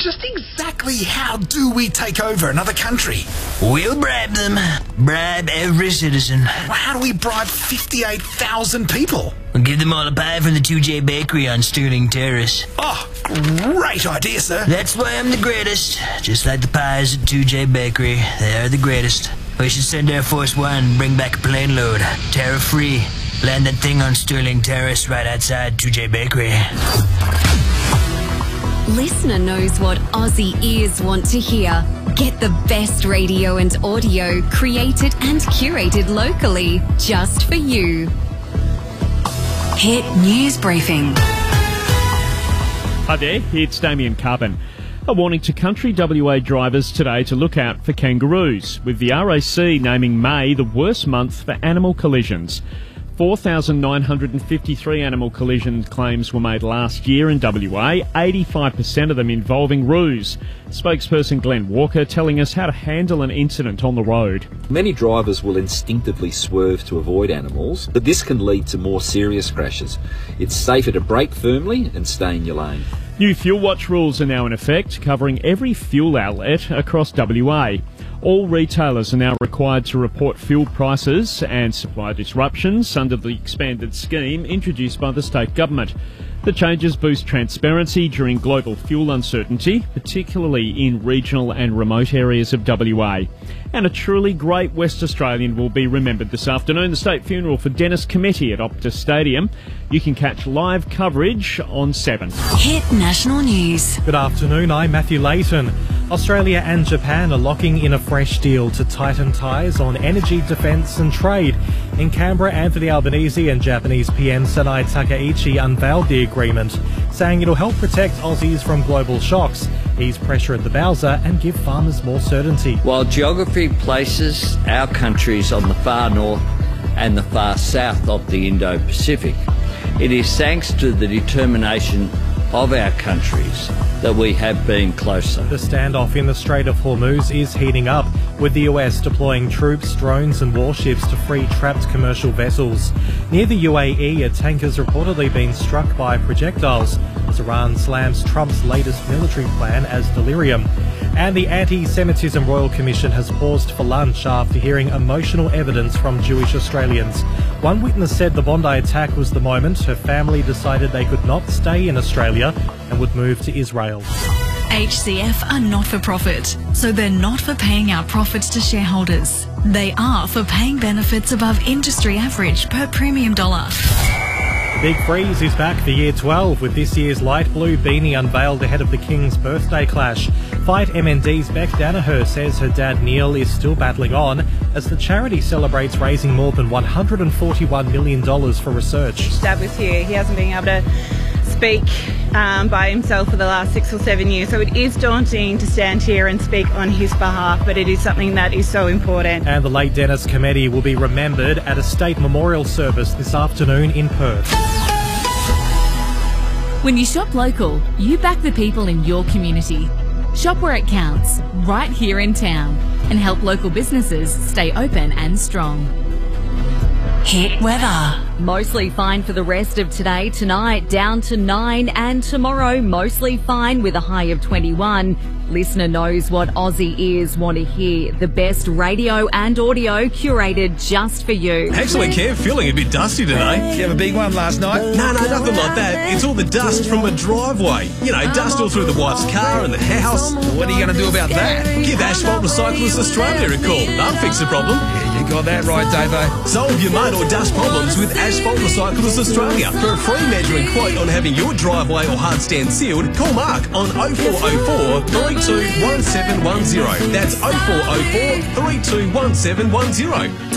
just exactly how do we take over another country? We'll bribe them. Bribe every citizen. How do we bribe 58,000 people? We'll give them all a pie from the 2J Bakery on Stirling Terrace. Oh, great idea, sir. That's why I'm the greatest. Just like the pies at 2J Bakery, they are the greatest. We should send Air Force One and bring back a plane load. Tariff-free. Land that thing on Stirling Terrace right outside 2J Bakery. Listener knows what Aussie ears want to hear. Get the best radio and audio created and curated locally, just for you. Hit News Briefing. Hi there, it's Damien Carbon. A warning to country WA drivers today to look out for kangaroos, with the RAC naming May the worst month for animal collisions. 4,953 animal collision claims were made last year in WA, 85% of them involving roos. Spokesperson Glenn Walker telling us how to handle an incident on the road. Many drivers will instinctively swerve to avoid animals, but this can lead to more serious crashes. It's safer to brake firmly and stay in your lane. New Fuel Watch rules are now in effect, covering every fuel outlet across WA. All retailers are now required to report fuel prices and supply disruptions under the expanded scheme introduced by the state government. The changes boost transparency during global fuel uncertainty, particularly in regional and remote areas of WA. And a truly great West Australian will be remembered this afternoon, the state funeral for Dennis Cometti at Optus Stadium. You can catch live coverage on 7. Hit National News. Good afternoon, I'm Matthew Layton. Australia and Japan are locking in a fresh deal to tighten ties on energy, defence and trade. In Canberra, Anthony Albanese and Japanese PM Sanai Takaichi unveiled the agreement, saying it'll help protect Aussies from global shocks, ease pressure at the Bowser and give farmers more certainty. While geography places our countries on the far north and the far south of the Indo-Pacific, it is thanks to the determination of our countries that we have been closer. The standoff in the Strait of Hormuz is heating up, with the US deploying troops, drones and warships to free trapped commercial vessels. Near the UAE, a tanker's reportedly been struck by projectiles as Iran slams Trump's latest military plan as delirium. And the Anti-Semitism Royal Commission has paused for lunch after hearing emotional evidence from Jewish Australians. One witness said the Bondi attack was the moment her family decided they could not stay in Australia and would move to Israel. HCF are not-for-profit, so they're not for paying out profits to shareholders. They are for paying benefits above industry average per premium dollar. Big Freeze is back for Year 12 with this year's light blue beanie unveiled ahead of the King's birthday clash. Fight MND's Beck Danaher says her dad Neil is still battling on as the charity celebrates raising more than $141 million for research. Dad was here. He hasn't been able to speak by himself for the last 6 or 7 years, so it is daunting to stand here and speak on his behalf, but it is something that is so important. And the late Dennis Cometti will be remembered at a state memorial service this afternoon in Perth. When you shop local, you back the people in your community. Shop where it counts, right here in town, and help local businesses stay open and strong. Hit weather. Mostly fine for the rest of today, tonight down to 9, and tomorrow mostly fine with a high of 21. Listener knows what Aussie ears want to hear. The best radio and audio curated just for you. Actually, Kev, feeling a bit dusty today. Did you have a big one last night? No, nothing like that. It's all the dust from a driveway. You know, dust all through the wife's car and the house. What are you going to do about that? Give Asphalt Recyclers Australia a call. They'll fix the problem. Yeah, you got that right, Davo. Solve your mud or dust problems with Asphalt Recyclers Australia. For a free measuring quote on having your driveway or hard stand sealed, call Mark on 0404 321710. That's 0404 321710.